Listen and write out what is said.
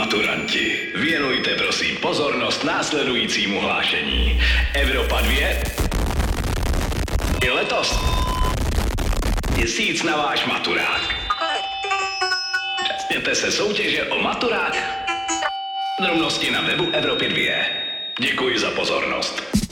Maturanti, věnujte prosím pozornost následujícímu hlášení. Evropa 2 je letos měsíc na váš maturák. Přesněte se soutěže o maturák. Drobnosti na webu Evropy 2. Děkuji za pozornost.